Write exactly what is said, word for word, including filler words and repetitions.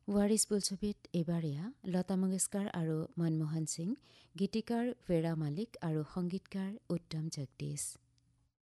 ৱাৰিছ বোলছবিত এইবাৰ এয়া লতা মংগেশকাৰ আৰু মনমোহন সিং, গীতিকাৰ ভেৰা মালিক আৰু সংগীতকাৰ উত্তম জগদীশ।